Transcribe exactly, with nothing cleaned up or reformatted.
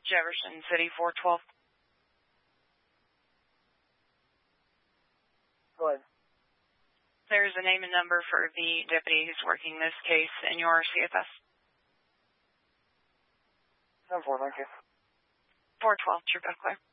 Jefferson City, four twelve. Go ahead. There's a name and number for the deputy who's working this case in your C F S. ten four, thank you. four twelve, True Clear.